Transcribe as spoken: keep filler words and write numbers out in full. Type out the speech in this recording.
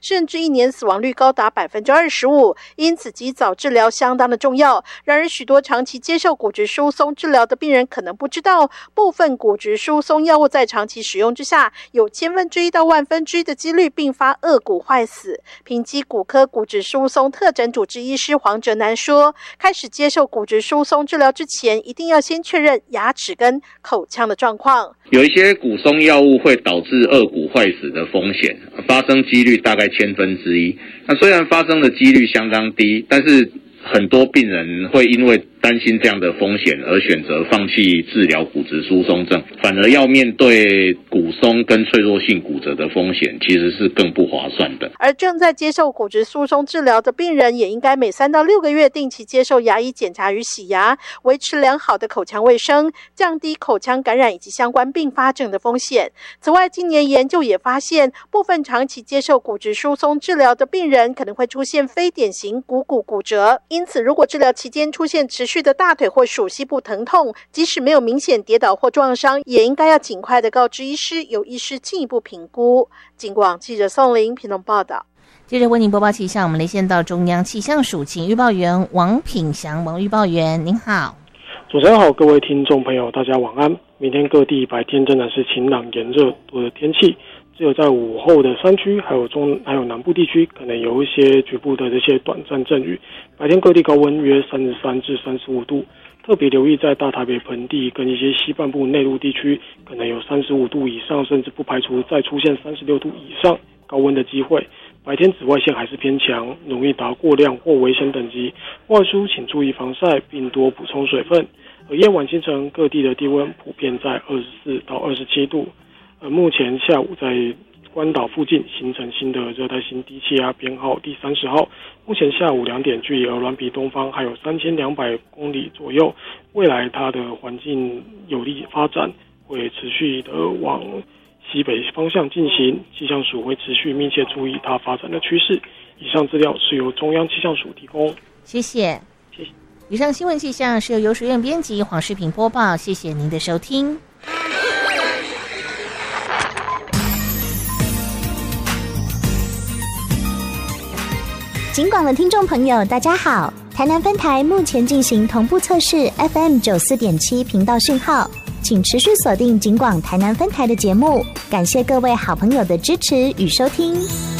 甚至一年死亡率高达 百分之二十五， 因此及早治疗相当的重要。然而许多长期接受骨质疏松治疗的病人可能不知道，部分骨质疏松药物在长期使用之下，有千分之一到万分之一的几率并发颚骨坏死。平基骨科骨质疏松特诊主治医师黄哲南说，开始接受骨质疏松治疗之前，一定要先确认牙齿跟口腔的状况。 有一些骨松药物会导致颚骨坏死的风险，发生几率大概千分之一。那虽然发生的几率相当低，但是很多病人会因为担心这样的风险而选择放弃治疗骨质疏松症，反而要面对骨松跟脆弱性骨折的风险，其实是更不划算的。 而正在接受骨质疏松治疗的病人，也应该每三到六个月定期接受牙医检查与洗牙，维持良好的口腔卫生，降低口腔感染以及相关并发症的风险。此外，今年研究也发现，部分长期接受骨质疏松治疗的病人可能会出现非典型股骨骨折，因此如果治疗期间出现持续的大腿或属膝部疼痛，即使没有明显跌倒或撞伤，也应该要尽快的告知医师，由医师进一步评估。警广记者宋玲评论报道。 接着为您播报气象，我们连线到中央气象署请预报员王品祥，王预报员您好。 主持人好，各位听众朋友大家晚安。明天各地白天仍然是晴朗炎热多的天气，只有在午后的山区还有中还有南部地区可能有一些局部的这些短暂阵雨。白天各地高温约三十三至三十五度，特别留意在大台北盆地跟一些西半部内陆地区可能有三十五度以上，甚至不排除再出现三十六度以上高温的机会。白天紫外线还是偏强，容易达过量或危险等级，外出请注意防晒并多补充水分。而夜晚清晨各地的低温普遍在二十四到二十七度。而目前下午在关岛附近形成新的热带性低气压编号第三十号，目前下午两点距离鹅銮鼻东方还有三千两百公里左右，未来它的环境有利发展，会持续的往西北方向进行，气象署会持续密切注意它发展的趋势。以上资料是由中央气象署提供。 谢谢。 谢谢。 以上新闻气象是由游水院编辑黄世平播报，谢谢您的收听。 警广的听众朋友大家好，台南分台目前进行同步测试 F M 九十四点七 频道讯号，请持续锁定警广台南分台的节目，感谢各位好朋友的支持与收听。